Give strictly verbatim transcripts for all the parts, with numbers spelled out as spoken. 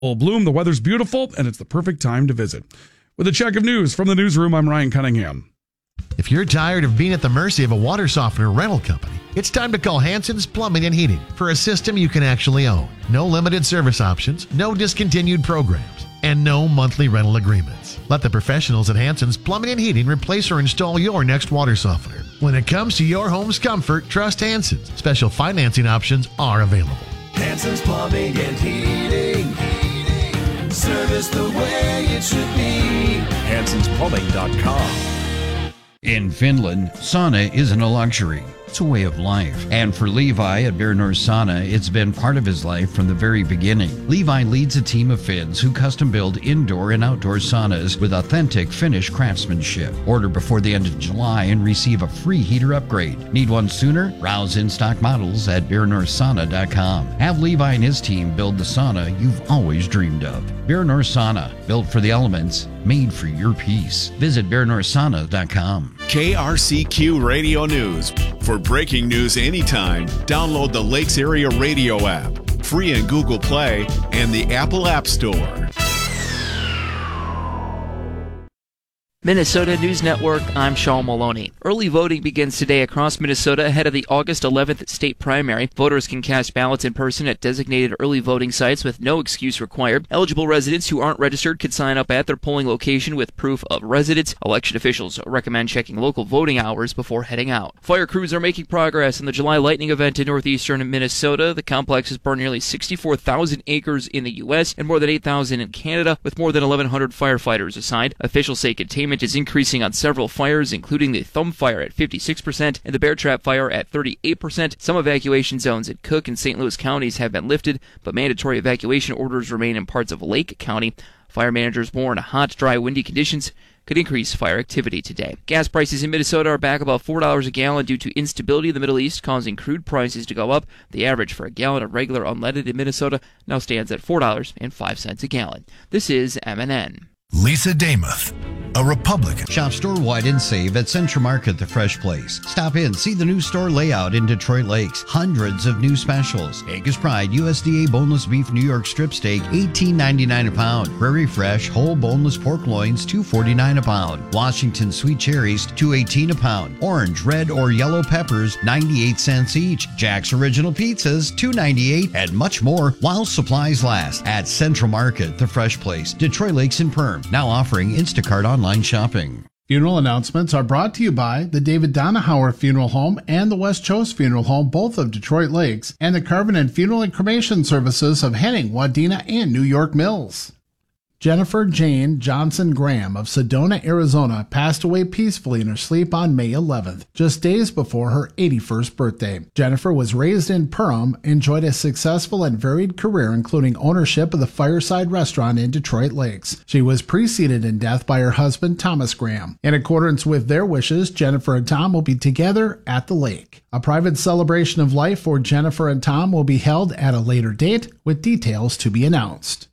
Full bloom, the weather's beautiful, and it's the perfect time to visit. With a check of news from the newsroom, I'm Ryan Cunningham. If you're tired of being at the mercy of a water softener rental company, it's time to call Hanson's Plumbing and Heating for a system you can actually own. No limited service options, no discontinued programs, and no monthly rental agreements. Let the professionals at Hanson's Plumbing and Heating replace or install your next water softener. When it comes to your home's comfort, trust Hanson's. Special financing options are available. Hanson's Plumbing and Heating. Heating. Service the way it should be. Hansons Plumbing dot com. In Finland, sauna isn't a luxury. It's a way of life. And for Levi at Bear North Sauna, it's been part of his life from the very beginning. Levi leads a team of Finns who custom build indoor and outdoor saunas with authentic Finnish craftsmanship. Order before the end of July and receive a free heater upgrade. Need one sooner? Browse in-stock models at bear north sauna dot com. Have Levi and his team build the sauna you've always dreamed of. Bear North Sauna, built for the elements, made for your peace. Visit bear north sauna dot com. K R C Q Radio News. For breaking news anytime, download the Lakes Area Radio app, free in Google Play and the Apple App Store. Minnesota News Network, I'm Sean Maloney. Early voting begins today across Minnesota ahead of the August eleventh state primary. Voters can cast ballots in person at designated early voting sites with no excuse required. Eligible residents who aren't registered can sign up at their polling location with proof of residence. Election officials recommend checking local voting hours before heading out. Fire crews are making progress in the July lightning event in northeastern Minnesota. The complex has burned nearly sixty-four thousand acres in the U S and more than eight thousand in Canada, with more than eleven hundred firefighters assigned. Officials say containment is increasing on several fires, including the Thumb Fire at fifty-six percent and the Bear Trap Fire at thirty-eight percent. Some evacuation zones in Cook and Saint Louis counties have been lifted, but mandatory evacuation orders remain in parts of Lake County. Fire managers warn hot, dry, windy conditions could increase fire activity today. Gas prices in Minnesota are back about four dollars a gallon due to instability in the Middle East, causing crude prices to go up. The average for a gallon of regular unleaded in Minnesota now stands at four dollars and five cents a gallon. This is M N N. Lisa Damuth, a Republican. Shop store-wide and save at Central Market, the fresh place. Stop in, see the new store layout in Detroit Lakes. Hundreds of new specials. Angus Pride U S D A boneless beef New York strip steak, eighteen ninety-nine a pound. Prairie Fresh whole boneless pork loins, two forty-nine a pound. Washington sweet cherries, two eighteen a pound. Orange, red, or yellow peppers, ninety-eight cents each. Jack's Original Pizzas, two ninety-eight, and much more while supplies last. At Central Market, the fresh place. Detroit Lakes and Perm. Now offering Instacart online shopping. Funeral announcements are brought to you by the David Donahauer Funeral Home and the West Chose Funeral Home, both of Detroit Lakes, and the Covenant Funeral and Cremation Services of Henning, Wadena, and New York Mills. Jennifer Jane Johnson Graham of Sedona, Arizona, passed away peacefully in her sleep on May eleventh, just days before her eighty-first birthday. Jennifer was raised in Perham, enjoyed a successful and varied career, including ownership of the Fireside Restaurant in Detroit Lakes. She was preceded in death by her husband, Thomas Graham. In accordance with their wishes, Jennifer and Tom will be together at the lake. A private celebration of life for Jennifer and Tom will be held at a later date, with details to be announced.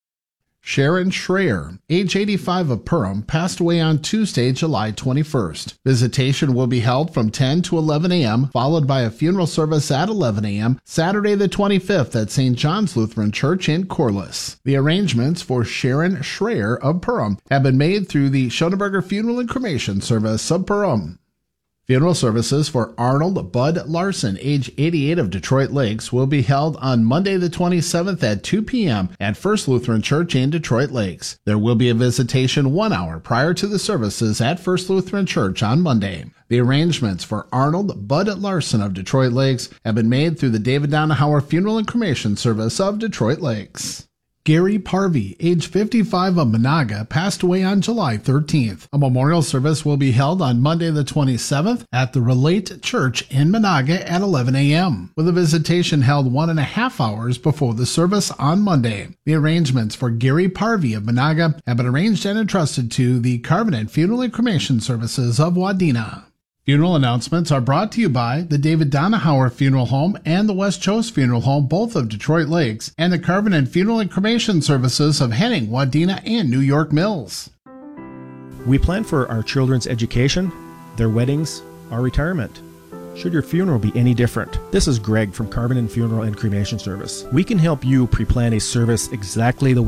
Sharon Schreier, age eighty-five, of Perham, passed away on Tuesday, July twenty-first. Visitation will be held from ten to eleven a.m., followed by a funeral service at eleven a.m., Saturday the twenty-fifth at Saint John's Lutheran Church in Corliss. The arrangements for Sharon Schreier of Perham have been made through the Schoenberger Funeral and Cremation Service of Perham. Funeral services for Arnold Bud Larson, age eighty-eight, of Detroit Lakes, will be held on Monday the twenty-seventh at two p.m. at First Lutheran Church in Detroit Lakes. There will be a visitation one hour prior to the services at First Lutheran Church on Monday. The arrangements for Arnold Bud Larson of Detroit Lakes have been made through the David Donahauer Funeral and Cremation Service of Detroit Lakes. Gary Parvey, age fifty-five, of Monaga, passed away on July thirteenth. A memorial service will be held on Monday the twenty-seventh at the Relate Church in Monaga at eleven a.m., with a visitation held one and a half hours before the service on Monday. The arrangements for Gary Parvey of Monaga have been arranged and entrusted to the Covenant Funeral and Cremation Services of Wadena. Funeral announcements are brought to you by the David Donahauer Funeral Home and the West Chose Funeral Home, both of Detroit Lakes, and the Covenant Funeral and Cremation Services of Henning, Wadena, and New York Mills. We plan for our children's education, their weddings, our retirement. should your funeral be any different? This is Greg from Carbon and Funeral and Cremation Service. We can help you pre-plan a service exactly the way